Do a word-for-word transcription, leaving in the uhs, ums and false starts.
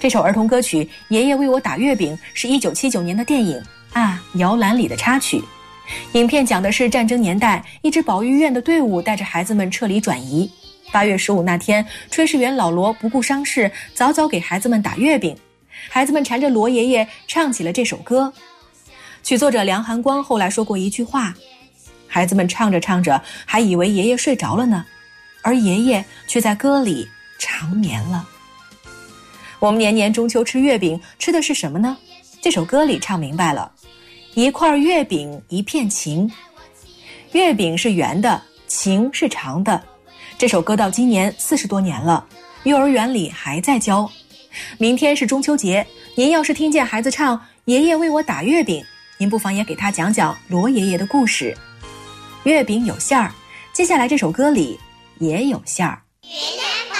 这首儿童歌曲《爷爷为我打月饼》是一九七九年的电影啊摇篮里的插曲。影片讲的是战争年代，一支保育院的队伍带着孩子们撤离转移。八月十五那天，炊事员老罗不顾伤势，早早给孩子们打月饼。孩子们缠着罗爷爷唱起了这首歌。曲作者梁寒光后来说过一句话，孩子们唱着唱着还以为爷爷睡着了呢，而爷爷却在歌里长眠了。我们年年中秋吃月饼，吃的是什么呢？这首歌里唱明白了，一块月饼一片情。月饼是圆的，情是长的。这首歌到今年四十多年了，幼儿园里还在教。明天是中秋节，您要是听见孩子唱爷爷为我打月饼，您不妨也给他讲讲罗爷爷的故事。月饼有馅儿，接下来这首歌里也有馅儿。